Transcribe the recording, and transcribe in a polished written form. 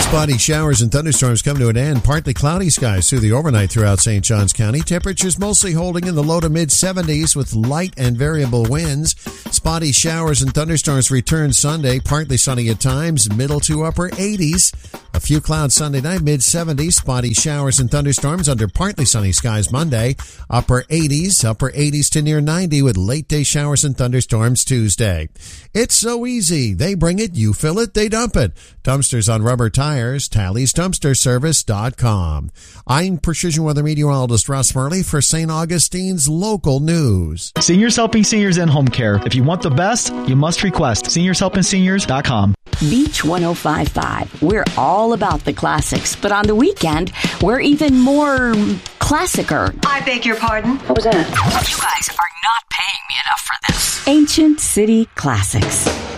Spotty showers and thunderstorms come to an end. Partly cloudy skies through the overnight throughout St. Johns County. Temperatures mostly holding in the low to mid 70s with light and variable winds. Spotty showers and thunderstorms return Sunday. Partly sunny at times, middle to upper 80s. A few clouds Sunday night, mid 70s. Spotty showers and thunderstorms under partly sunny skies Monday. Upper 80s to near 90 with late day showers and thunderstorms Tuesday. It's so easy. They bring it, you fill it, they dump it. Dumpsters on rubber tires, TallysDumpsterService.com. I'm Precision Weather Meteorologist Russ Murley for St. Augustine's Local News. Seniors helping seniors in home care. If you want the best, you must request SeniorsHelpingSeniors.com. Beach 105.5. We're all about the classics, but on the weekend, we're even more classicer. I beg your pardon? What was that? You guys are not paying me enough for this. Ancient City Classics.